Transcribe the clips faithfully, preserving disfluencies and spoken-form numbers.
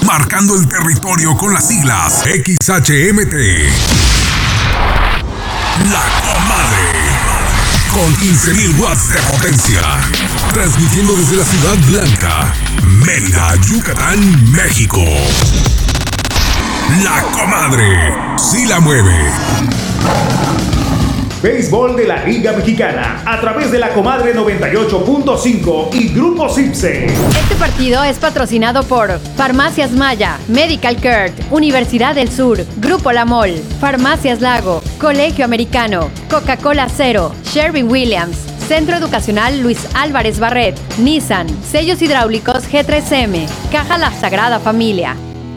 marcando el territorio con las siglas X H M T. La Comadre, con quince mil watts de potencia, transmitiendo desde la Ciudad Blanca, Mérida, Yucatán, México. La Comadre, sí la mueve. Béisbol de la Liga Mexicana a través de La Comadre noventa y ocho punto cinco y Grupo Cipse. Este partido es patrocinado por Farmacias Maya, Medical Kurt, Universidad del Sur, Grupo La Mol, Farmacias Lago, Colegio Americano, Coca-Cola Cero, Sherwin Williams, Centro Educacional Luis Álvarez Barret, Nissan, Sellos Hidráulicos G tres M, Caja La Sagrada Familia.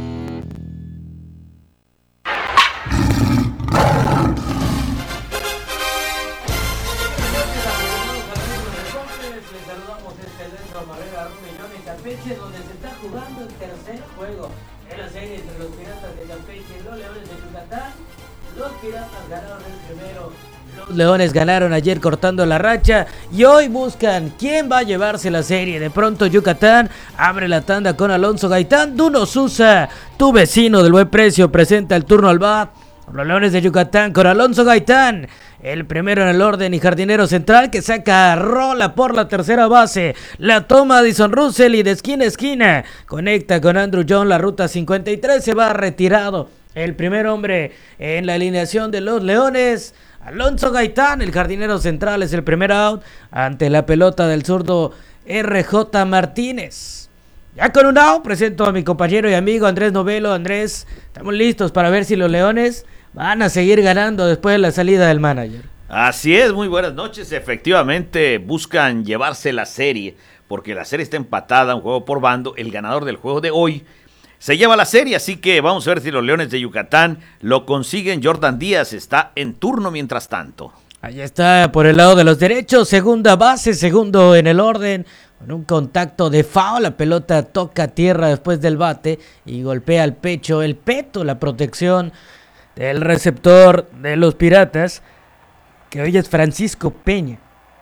Donde se está jugando el tercer juego en la serie entre los Piratas de Campeche y los Leones de Yucatán. Los Piratas ganaron el primero. Los Leones ganaron ayer cortando la racha y hoy buscan quién va a llevarse la serie. De pronto Yucatán abre la tanda con Alonso Gaitán. Duno Sousa, tu vecino del buen precio, presenta el turno al bat. Los Leones de Yucatán con Alonso Gaitán, el primero en el orden y jardinero central, que saca rola por la tercera base. La toma Addison Russell y de esquina a esquina conecta con Andrew John. La ruta cincuenta y tres, se va retirado el primer hombre en la alineación de los Leones. Alonso Gaitán, el jardinero central, es el primer out ante la pelota del zurdo R J Martínez. Ya con un out, presento a mi compañero y amigo Andrés Novelo. Andrés, estamos listos para ver si los Leones van a seguir ganando después de la salida del manager. Así es, muy buenas noches. Efectivamente, buscan llevarse la serie, porque la serie está empatada, un juego por bando. El ganador del juego de hoy se lleva la serie, así que vamos a ver si los Leones de Yucatán lo consiguen. Jordan Díaz está en turno mientras tanto. Ahí está por el lado de los derechos, segunda base, segundo en el orden. Con un contacto de foul, la pelota toca tierra después del bate y golpea el pecho, el peto, la protección del receptor de los Piratas, que hoy es Francisco Peña.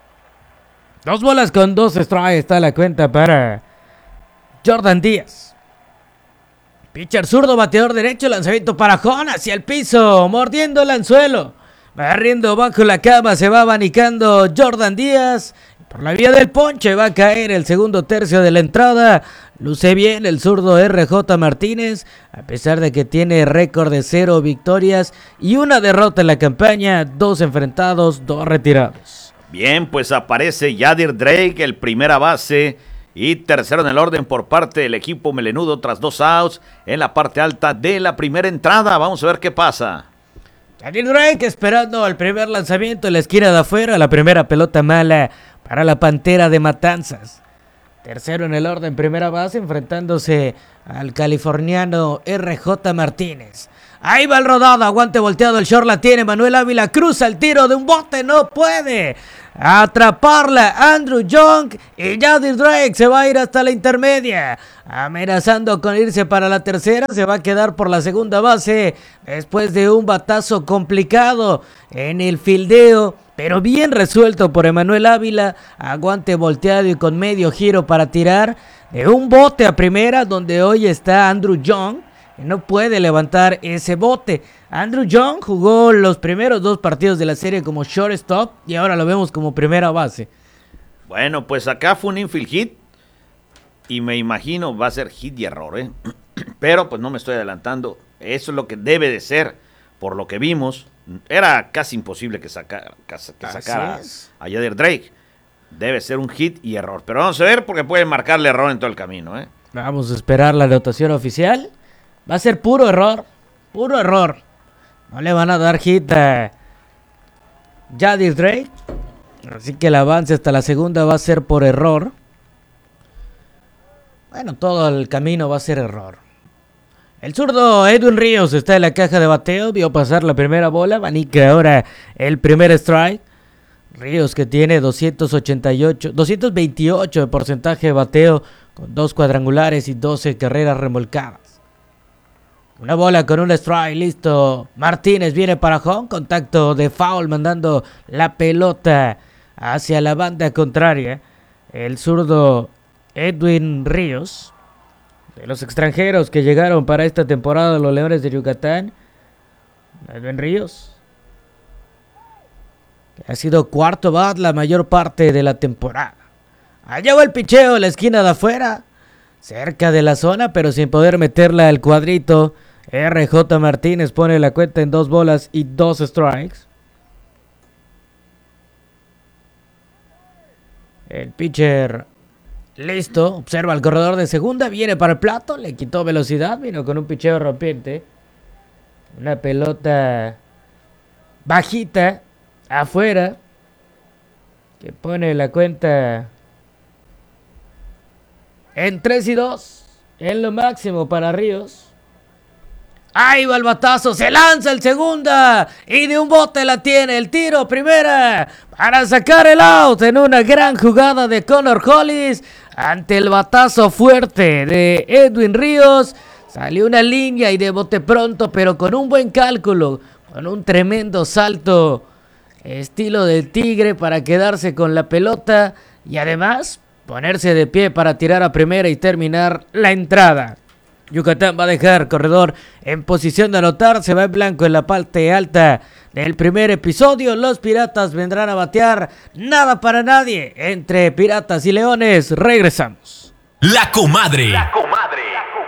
Dos bolas con dos strikes, está la cuenta para Jordan Díaz. Pitcher zurdo, bateador derecho, lanzamiento para Jon, hacia el piso, mordiendo el anzuelo. Barriendo bajo la cama, se va abanicando Jordan Díaz. Por la vía del ponche va a caer el segundo tercio de la entrada. Luce bien el zurdo R J Martínez, a pesar de que tiene récord de cero victorias y una derrota en la campaña, dos enfrentados, dos retirados. Bien, pues aparece Yadir Drake, el primera base y tercero en el orden por parte del equipo melenudo tras dos outs en la parte alta de la primera entrada. Vamos a ver qué pasa. Yadir Drake esperando el primer lanzamiento en la esquina de afuera, la primera pelota mala para la Pantera de Matanzas. Tercero en el orden, primera base, enfrentándose al californiano R J Martínez. Ahí va el rodado, aguante volteado, el short la tiene Manuel Ávila, cruza el tiro de un bote, no puede atraparla Andrew Young y Yadir Drake se va a ir hasta la intermedia, amenazando con irse para la tercera. Se va a quedar por la segunda base después de un batazo complicado en el fildeo, pero bien resuelto por Emanuel Ávila. Aguante volteado y con medio giro para tirar de un bote a primera, donde hoy está Andrew Young, que no puede levantar ese bote. Andrew Young jugó los primeros dos partidos de la serie como shortstop y ahora lo vemos como primera base. Bueno, pues acá fue un infield hit y me imagino va a ser hit y error, ¿eh? Pero pues no me estoy adelantando. Eso es lo que debe de ser, por lo que vimos. Era casi imposible que sacara, que sacara a Yadir Drake. Debe ser un hit y error. Pero vamos a ver, porque puede marcarle error en todo el camino, ¿eh? Vamos a esperar la anotación oficial. Va a ser puro error. Puro error. No le van a dar hit a Yadir Drake. Así que el avance hasta la segunda va a ser por error. Bueno, todo el camino va a ser error. El zurdo Edwin Ríos está en la caja de bateo. Vio pasar la primera bola. Abanica ahora el primer strike. Ríos, que tiene doscientos ochenta y ocho, doscientos veintiocho de porcentaje de bateo, con dos cuadrangulares y doce carreras remolcadas. Una bola con un strike, listo. Martínez viene para home, contacto de foul, mandando la pelota hacia la banda contraria. El zurdo Edwin Ríos de los extranjeros que llegaron para esta temporada de los Leones de Yucatán, Edwin Ríos, que ha sido cuarto bat la mayor parte de la temporada. Allá va el picheo en la esquina de afuera, cerca de la zona, pero sin poder meterla al cuadrito. R J Martínez pone la cuenta en dos bolas y dos strikes. El pitcher listo, observa al corredor de segunda, viene para el plato, le quitó velocidad, vino con un picheo rompiente. Una pelota bajita afuera que pone la cuenta en tres y dos, en lo máximo para Ríos. Ahí va el batazo, se lanza el segunda y de un bote la tiene, el tiro primera para sacar el out en una gran jugada de Connor Hollis ante el batazo fuerte de Edwin Ríos. Salió una línea y de bote pronto, pero con un buen cálculo, con un tremendo salto estilo del tigre para quedarse con la pelota y además ponerse de pie para tirar a primera y terminar la entrada. Yucatán va a dejar corredor en posición de anotar, se va en blanco en la parte alta del primer episodio. Los Piratas vendrán a batear, nada para nadie entre Piratas y Leones. Regresamos. La Comadre. La Comadre.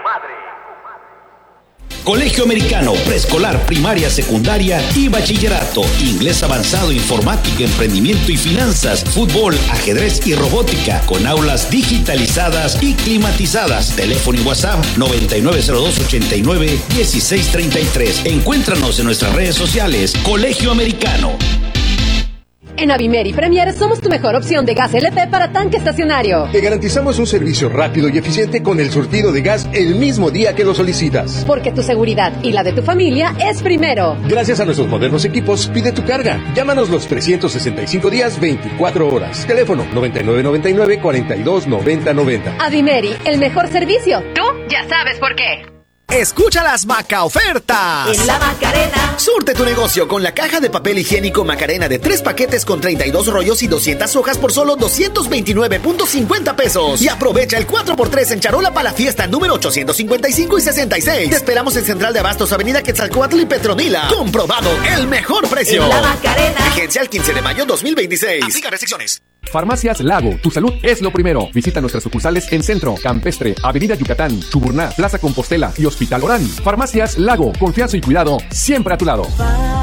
Colegio Americano, preescolar, primaria, secundaria y bachillerato. Inglés avanzado, informática, emprendimiento y finanzas, fútbol, ajedrez y robótica, con aulas digitalizadas y climatizadas. Teléfono y WhatsApp noventa y nueve cero dos ochenta y nueve dieciséis treinta y tres. Encuéntranos en nuestras redes sociales. Colegio Americano. En Avimer y Premier somos tu mejor opción de gas L P para tanque estacionario. Te garantizamos un servicio rápido y eficiente con el surtido de gas el mismo día que lo solicitas. Porque tu seguridad y la de tu familia es primero. Gracias a nuestros modernos equipos, pide tu carga. Llámanos los trescientos sesenta y cinco días, veinticuatro horas. Teléfono noventa y nueve noventa y nueve cuarenta y dos noventa noventa. Avimeri, el mejor servicio. Tú ya sabes por qué. Escucha las Maca ofertas. En la Macarena. Surte tu negocio con la caja de papel higiénico Macarena de tres paquetes con treinta y dos rollos y doscientas hojas por solo doscientos veintinueve punto cincuenta pesos. Y aprovecha el cuatro por tres en charola para la fiesta número ochocientos cincuenta y cinco y sesenta y seis. Te esperamos en Central de Abastos, Avenida Quetzalcóatl y Petronila. Comprobado, el mejor precio. En la Macarena. Vigencia el quince de mayo dos mil veintiséis. Aplica restricciones. Farmacias Lago, tu salud es lo primero. Visita nuestras sucursales en Centro, Campestre, Avenida Yucatán, Chuburná, Plaza Compostela y Hospital Orán. Farmacias Lago, confianza y cuidado siempre a tu lado.